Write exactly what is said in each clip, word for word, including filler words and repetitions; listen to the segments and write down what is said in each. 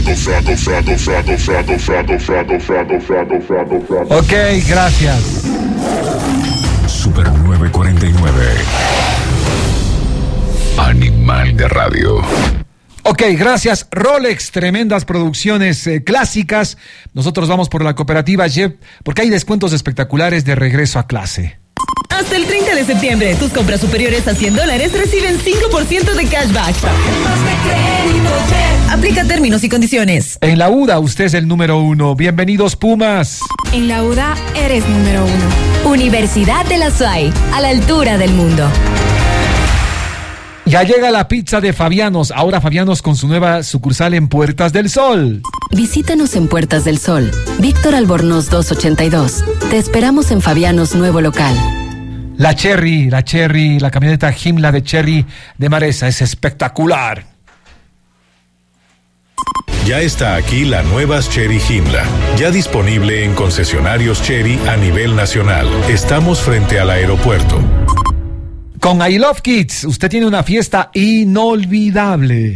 Ok, gracias. Super nueve cuarenta y nueve. Animal de radio. Ok, gracias Rolex, tremendas producciones eh, clásicas. Nosotros vamos por la cooperativa Jeep porque hay descuentos espectaculares de regreso a clase. Hasta el treinta de septiembre, tus compras superiores a cien dólares reciben cinco por ciento de cashback. Aplica términos y condiciones. En la U D A usted es el número uno. Bienvenidos Pumas. En la U D A eres número uno. Universidad de la S U A Y, a la altura del mundo. Ya llega la pizza de Fabianos. Ahora Fabianos con su nueva sucursal en Puertas del Sol. Visítanos en Puertas del Sol, Víctor Albornoz doscientos ochenta y dos. Te esperamos en Fabianos nuevo local. La Cherry, la Cherry, la camioneta Himla de Cherry de Maresa es espectacular. Ya está aquí la nueva Cherry Himla, ya disponible en concesionarios Cherry a nivel nacional. Estamos frente al aeropuerto. Con I Love Kids, usted tiene una fiesta inolvidable.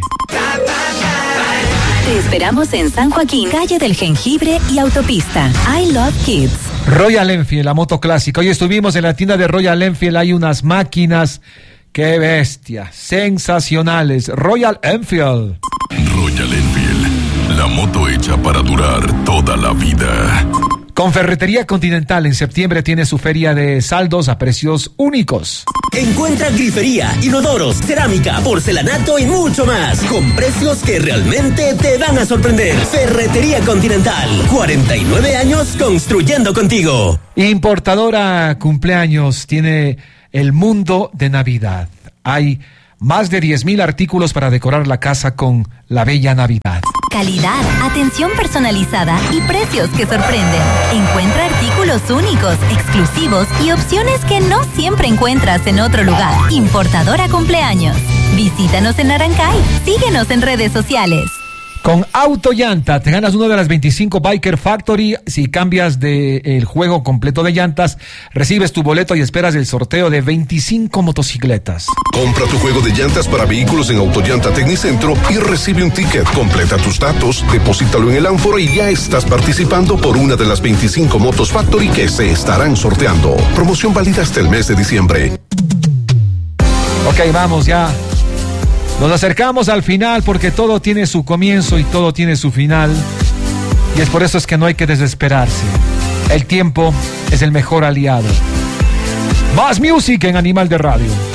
Te esperamos en San Joaquín, calle del Jengibre y autopista. I Love Kids. Royal Enfield, la moto clásica. Hoy estuvimos en la tienda de Royal Enfield, hay unas máquinas, qué bestia, sensacionales. Royal Enfield. Royal Enfield, la moto hecha para durar toda la vida. Con Ferretería Continental en septiembre tiene su feria de saldos a precios únicos. Encuentra grifería, inodoros, cerámica, porcelanato y mucho más, con precios que realmente te van a sorprender. Ferretería Continental, cuarenta y nueve años construyendo contigo. Importadora Cumpleaños tiene el mundo de Navidad. Hay más de diez mil artículos para decorar la casa con la bella Navidad. Calidad, atención personalizada y precios que sorprenden. Encuentra artículos únicos, exclusivos y opciones que no siempre encuentras en otro lugar. Importadora Cumpleaños. Visítanos en Naranjay. Síguenos en redes sociales. Con Autollanta te ganas una de las veinticinco Biker Factory. Si cambias de el juego completo de llantas, recibes tu boleto y esperas el sorteo de veinticinco motocicletas. Compra tu juego de llantas para vehículos en Autollanta Tecnicentro y recibe un ticket. Completa tus datos, deposítalo en el ánfora y ya estás participando por una de las veinticinco motos Factory que se estarán sorteando. Promoción válida hasta el mes de diciembre. Ok, vamos ya. Nos acercamos al final porque todo tiene su comienzo y todo tiene su final. Y es por eso es que no hay que desesperarse. El tiempo es el mejor aliado. Más music en Animal de Radio.